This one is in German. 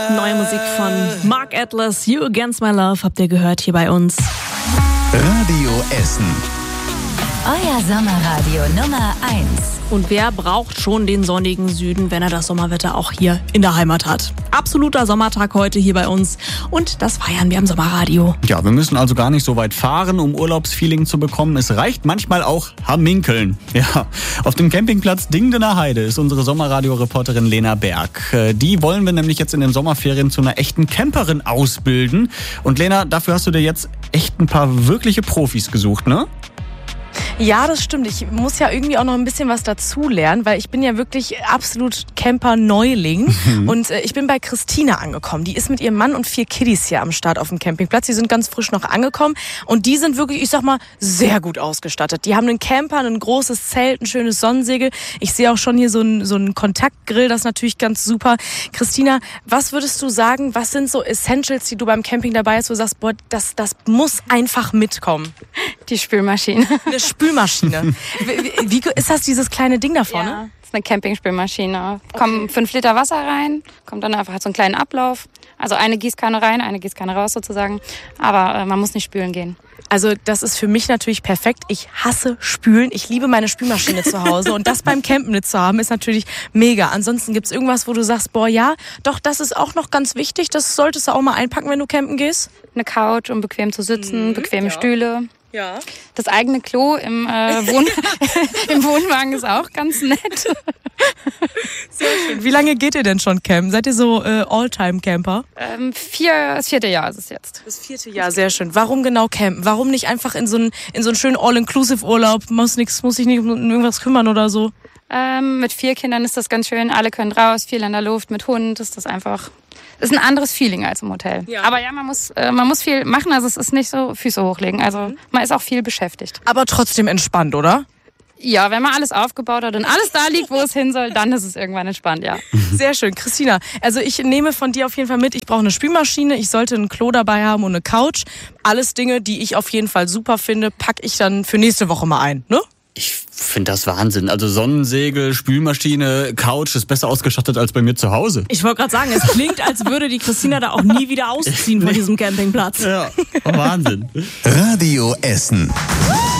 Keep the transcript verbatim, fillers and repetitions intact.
Neue Musik von Mark Atlas, You Against My Love, habt ihr gehört hier bei uns. Radio Essen. Euer Sommerradio Nummer eins. Und wer braucht schon den sonnigen Süden, wenn er das Sommerwetter auch hier in der Heimat hat? Absoluter Sommertag heute hier bei uns und das feiern wir am Sommerradio. Ja, wir müssen also gar nicht so weit fahren, um Urlaubsfeeling zu bekommen. Es reicht manchmal auch Hamminkeln. Ja, auf dem Campingplatz Dingdener Heide ist unsere Sommerradio-Reporterin Lena Berg. Die wollen wir nämlich jetzt in den Sommerferien zu einer echten Camperin ausbilden. Und Lena, dafür hast du dir jetzt echt ein paar wirkliche Profis gesucht, ne? Ja, das stimmt. Ich muss ja irgendwie auch noch ein bisschen was dazu lernen, weil ich bin ja wirklich absolut Camper-Neuling. Mhm. Und äh, ich bin bei Christina angekommen. Die ist mit ihrem Mann und vier Kiddies hier am Start auf dem Campingplatz. Die sind ganz frisch noch angekommen und die sind wirklich, ich sag mal, sehr gut ausgestattet. Die haben einen Camper, ein großes Zelt, ein schönes Sonnensegel. Ich sehe auch schon hier so einen, so einen Kontaktgrill, das ist natürlich ganz super. Christina, was würdest du sagen, was sind so Essentials, die du beim Camping dabei hast, wo du sagst, boah, das, das muss einfach mitkommen? Die Spülmaschine. Eine Spülmaschine. Wie, wie ist das, dieses kleine Ding da vorne? Ja, das ist eine Campingspülmaschine. Kommen okay. fünf Liter Wasser rein, kommt dann einfach so einen kleinen Ablauf. Also eine Gießkanne rein, eine Gießkanne raus sozusagen. Aber äh, man muss nicht spülen gehen. Also das ist für mich natürlich perfekt. Ich hasse Spülen. Ich liebe meine Spülmaschine zu Hause. Und das beim Campen mit zu haben, ist natürlich mega. Ansonsten gibt es irgendwas, wo du sagst, boah, ja, doch, das ist auch noch ganz wichtig. Das solltest du auch mal einpacken, wenn du campen gehst. Eine Couch, um bequem zu sitzen, mhm, bequeme ja. Stühle. Ja. Das eigene Klo im, äh, Wohn- im Wohnwagen ist auch ganz nett. Sehr schön. Wie lange geht ihr denn schon campen? Seid ihr so äh, All-Time-Camper? Ähm, vier, das vierte Jahr ist es jetzt. Das vierte Jahr, sehr schön. Warum genau campen? Warum nicht einfach in so einen, in so einen schönen All-Inclusive-Urlaub? Muss nix, muss sich nicht um irgendwas kümmern oder so? Ähm, mit vier Kindern ist das ganz schön. Alle können raus, viel in der Luft. Mit Hund ist das einfach... ist ein anderes Feeling als im Hotel. Ja. Aber ja, man muss, äh, man muss viel machen, also es ist nicht so Füße hochlegen. Also mhm. man ist auch viel beschäftigt. Aber trotzdem entspannt, oder? Ja, wenn man alles aufgebaut hat und alles da liegt, wo es hin soll, dann ist es irgendwann entspannt, ja. Sehr schön. Christina, also ich nehme von dir auf jeden Fall mit, ich brauche eine Spülmaschine, ich sollte ein Klo dabei haben und eine Couch. Alles Dinge, die ich auf jeden Fall super finde, packe ich dann für nächste Woche mal ein, ne? Ich finde das Wahnsinn. Also Sonnensegel, Spülmaschine, Couch ist besser ausgestattet als bei mir zu Hause. Ich wollte gerade sagen, es klingt, als würde die Christina da auch nie wieder ausziehen von diesem Campingplatz. Ja, Wahnsinn. Radio Essen.